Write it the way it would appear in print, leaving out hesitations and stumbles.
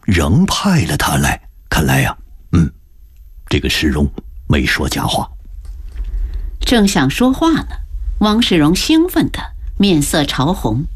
仍派了他来。看来呀，这个世荣没说假话。 正想说话呢，王世荣兴奋的面色潮红，